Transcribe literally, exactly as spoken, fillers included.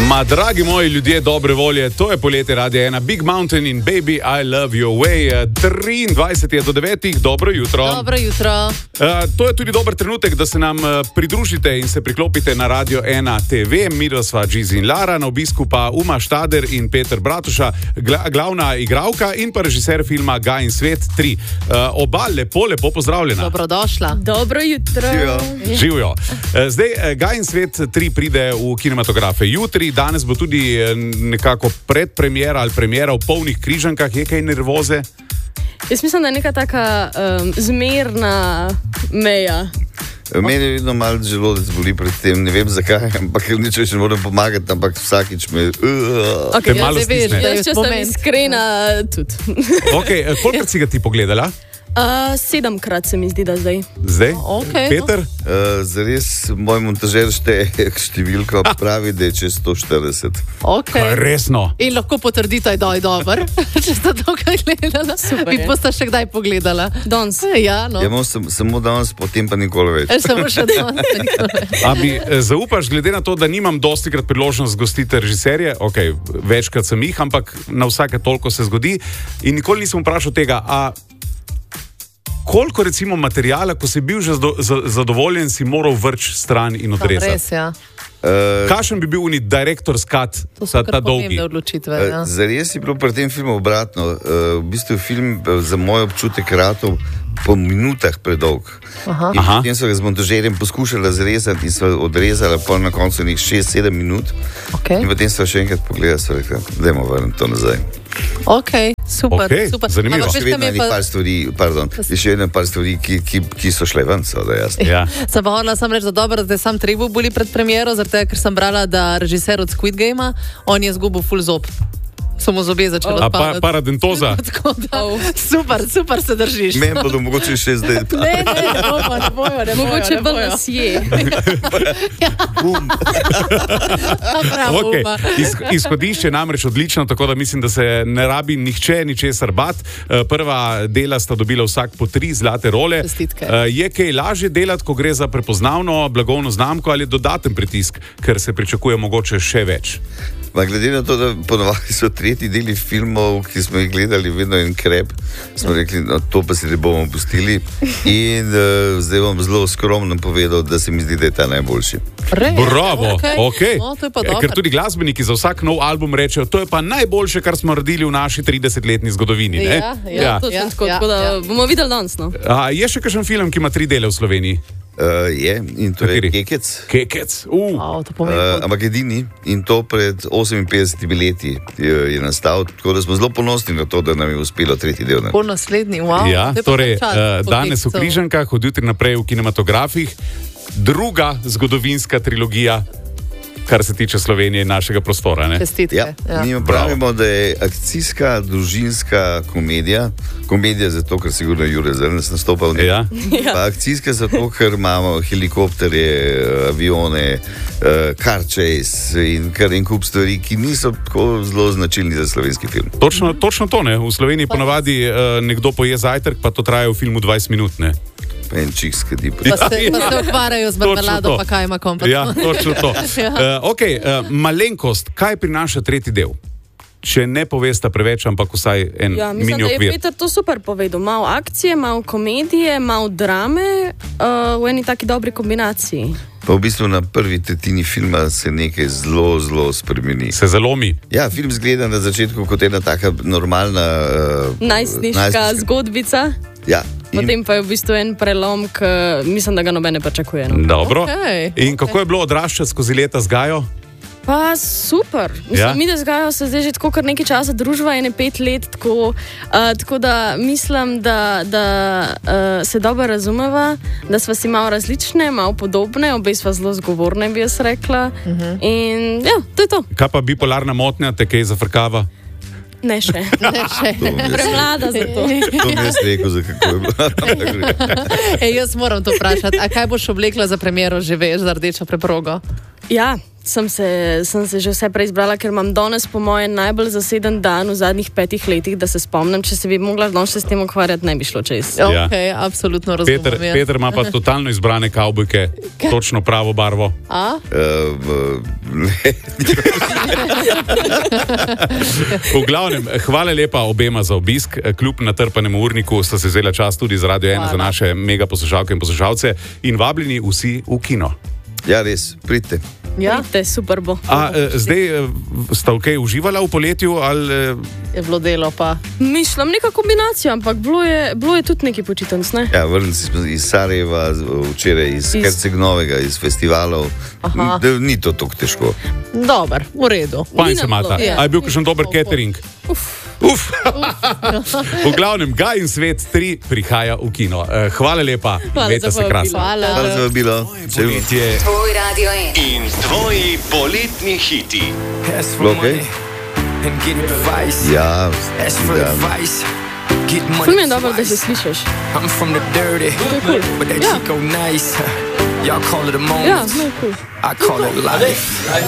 Ma, dragi moji ljudje dobre volje, to je poletje Radia ena, Big Mountain in Baby, I Love Your Way. triindvajset je do devetih, dobro jutro. Dobro jutro. Uh, to je tudi dober trenutek, da se nam uh, pridružite in se priklopite na Radio ena T V. Mi sva Gizi in Lara, na obisku pa Uma Štader in Peter Bratuša, gla, glavna igralka in pa režiser filma Gaj in svet tri. Uh, oba lepo, lepo pozdravljena. Dobrodošla. Dobro jutro. Živijo. Uh, zdaj, uh, Gaj in svet tri pride v kinematografe jutri. Danes bo tudi nekako predpremiera ali premiera v polnih križankah. Je kaj nervoze? Jaz mislim, da je neka taka um, zmerna meja. Meni je vedno malo želodec boli pred tem, ne vem zakaj, ampak nič več ne morem pomagati, ampak vsakič me... Uh, okay, te malo stisne. Jaz, če sem iskrena, tudi. Okay, kolikrat si ga ti pogledala? Uh, sedemkrat se mi zdi, da zdaj. Zdaj? Okay, Peter? No. Uh, zares, moj montažer šteje številko, pravi, da je čez sto štirideset. Okay. Resno? In lahko potrdite, da je dober, če ste to kaj gledala. Super. In posta še kdaj pogledala? Danes. Ja, no. Ja, imam sem, samo danes, potem pa nikoli več. E, samo še danes. A mi zaupaš, glede na to, da nimam dostikrat priložnost gostiti režiserje, ok, večkrat sem jih, ampak na vsake toliko se zgodi in nikoli nisem vprašal tega, a koliko recimo materijala, ko si bil že zadovoljen, si moral vrč stran in odrezati? Res, ja. Uh, Kakšen bi bil unit director's cut za ta dolgi? Odločitve, ja. uh, zares je bilo pri tem filmu obratno. Uh, v bistvu film za moj občutek ratov po minutah predolg. Aha. In potem so ga z montažerjem poskušali razrezati in so odrezali pol na koncu nekaj šest sedem minut. Okay. In potem so še enkrat pogledali, so rekli, dajmo vrniti to nazaj. Ok, super, okay, super. Zanimivo. Še vedno je pa... par stvari, pardon, je še vedno par stvari, ki, ki, ki so šle ven, so da jasno. Ja. Sem pa hodila sam reči, da dobro, da sam Trebu boli pred premiero, zaradi tega, ker sem brala, da režiser od Squid Gamea, on je zgubil full zob. Samo zobe začela oh. odpadati. A pa, paradentoza? Oh. Super, super se držiš. Meni bodo mogoče še zdaj. Ne, ne, ne, bojo, ne bojo, ne bojo. Mogoče bolj nas je. Bum. Okay. Iz, izhodišče je namreč odlično, tako da mislim, da se ne rabi nihče ničesar bat. Prva dela sta dobila vsak po tri zlate role. Čestitke. Je kaj lažje delati, ko gre za prepoznavno blagovno znamko ali dodaten pritisk, ker se pričakuje mogoče še več? Ma, glede na to, da ponovadi so tretji deli filmov, ki smo jih gledali, vedno en krep, smo rekli, no, to pa si ne bomo pustili. In uh, zdaj bom zelo skromno povedal, da se mi zdi, da je ta najboljši. Res? Bravo, okay. Okay. No, to je pa dobro. Ker tudi glasbeniki za vsak nov album rečejo, to je pa najboljše, kar smo naredili v naši tridesetletni zgodovini. Ne? Ja, ja, ja. To ja, tako, ja, tako da ja. bomo videli danes. No? A, je še kakšen film, ki ima tri dele v Sloveniji? Uh, je, in to Kateri? je Kekec. Kekec. Uh. Oh, to pomeni, Uh, ampak edini, in to pred oseminpetdesetimi leti je, je nastal, tako da smo zelo ponosni na to, da nam je uspelo tretji del. Po naslednji, wow. Ja, torej, čas, uh, danes v poklicev. Križankah, od jutri naprej v kinematografih, druga zgodovinska trilogija, kar se tiče Slovenije in našega prostora. Ne? Čestitke. Ja, Ja. mi pravimo, da je akcijska, družinska komedija. Komedija zato, ker sigurno Jure Zrnec nastopal. Ja. Pa akcijska zato, ker imamo helikopterje, avione, car chase in kar en kup stvari, ki niso tako zelo značilni za slovenski film. Točno, točno to, ne. V Sloveniji ponavadi uh, nekdo poje zajtrk, pa to traja v filmu dvajset minut, ne. En čik skadi. Pa se, pa se ukvarjajo z marmelado, pa kaj ima komplet. Ja, točno to. Ja. Uh, ok, uh, malenkost, kaj prinaša tretji del? Če ne povesta preveč, ampak vsaj en Ja, mislim, mini da je okvir. Peter to super povedal. Malo akcije, malo komedije, malo drame uh, v eni taki dobri kombinaciji. Pa v bistvu na prvi tretjini filma se nekaj zelo, zelo spremeni. Se zalomi. Ja, film zgleda na začetku kot ena taka normalna uh, Najstniška zgodbica. Ja. Potem pa je v bistvu en prelom, ki mislim, da ga nobene pričakuje. No. Dobro. Okay, in kako je bilo odraščati skozi leta z Gajo? Pa super. Mislim, Ja. Mi, da z Gajo se zdaj že tako kar nekaj časa družba, ene pet let, tako, uh, tako da mislim, da, da uh, se dobro razumeva, da sva si malo različne, malo podobne, obe sva zelo zgovorne, bi jaz rekla. Uh -huh. In ja, to je to. Kaj pa bipolarna motnja, te kaj zafrkava? Ne še. Ne še. Premlada za to. To mi je rekel, za kako je bilo. Ej, jaz moram to vprašati. A kaj boš oblekla za premiero, že veš, za rdečo preprogo? Ja, sem se, sem se že vse preizbrala, ker imam danes, po mojem, najbolj zaseden dan v zadnjih petih letih, da se spomnim. Če se bi mogla danes s tem ukvarjati, ne bi šlo čez. Ja. Ok, absolutno razumem. Peter, ja. Peter ima pa totalno izbrane kavbojke, točno pravo barvo. A? Uh, V glavnem, hvala lepa obema za obisk. Kljub natrpanemu urniku sta se vzela čas tudi za Radio ena za naše mega poslušalke in poslušalce in vabljeni vsi v kino. ja, res, pridite. Ja, Pridite, super bo. A, eh, zdaj eh, sta ok uživala v poletju ali... eh, je bilo delo pa. Mišljam neka kombinacija, ampak bilo je, bilo je tudi neki počitnic, ne? Ja, vrnili smo iz Sarajeva, včeraj iz, iz... Herceg-Novega, iz festivalov. Aha. Da, ni to tako težko. Dober, v redu. Fajn Ni se nam mata. bilo, ja. A je bil kakšen dober catering? Uf. Uf. V glavnem, Gaj in svet tri prihaja v kino. Eh, Hvala lepa, Hvala imejte za se krasno. povabilo. Hvala. Hvala za vabilo. Poletje Tvoj Radio ena. in tvoji poletni hiti. Ask for Okay. money and get advice. Ja, Ask for da. advice. Get money. Ful mi je dobro, da se twice. slišiš. I'm from the dirty, but that Yeah. Chico nice. Y'all call it a moment. Ja, no, cool. I call it life.